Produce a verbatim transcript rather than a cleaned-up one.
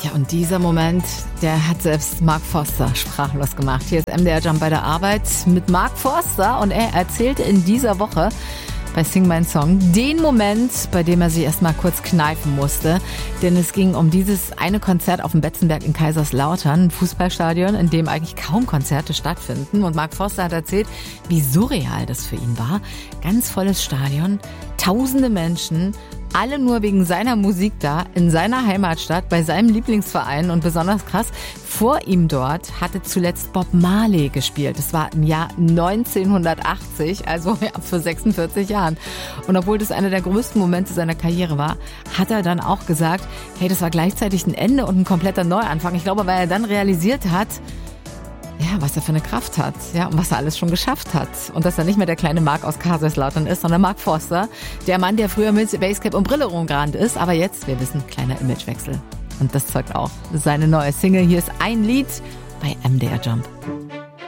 Ja, und dieser Moment, der hat selbst Mark Forster sprachlos gemacht. Hier ist M D R Jump bei der Arbeit mit Mark Forster und er erzählte in dieser Woche bei Sing Mein Song den Moment, bei dem er sich erstmal kurz kneifen musste. Denn es ging um dieses eine Konzert auf dem Betzenberg in Kaiserslautern, ein Fußballstadion, in dem eigentlich kaum Konzerte stattfinden. Und Mark Forster hat erzählt, wie surreal das für ihn war. Ganz volles Stadion, tausende Menschen, alle nur wegen seiner Musik da, in seiner Heimatstadt, bei seinem Lieblingsverein. Und besonders krass, vor ihm dort hatte zuletzt Bob Marley gespielt. Das war im Jahr neunzehnhundertachtzig, also ja, vor sechsundvierzig Jahren. Und obwohl das einer der größten Momente seiner Karriere war, hat er dann auch gesagt, hey, das war gleichzeitig ein Ende und ein kompletter Neuanfang. Ich glaube, weil er dann realisiert hat, ja, was er für eine Kraft hat, ja, und was er alles schon geschafft hat. Und dass er nicht mehr der kleine Mark aus Kaiserslautern ist, sondern Mark Forster, der Mann, der früher mit Basecap und Brille rumgerannt ist, aber jetzt, wir wissen, kleiner Imagewechsel. Und das zeugt auch seine neue Single. Hier ist ein Lied bei M D R Jump.